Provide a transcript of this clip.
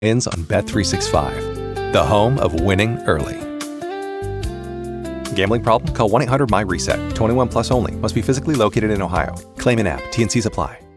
ends on Bet365, the home of winning early. Gambling problem? Call 1-800-MY-RESET. 21 plus only. Must be physically located in Ohio. Claim in app. T&Cs apply.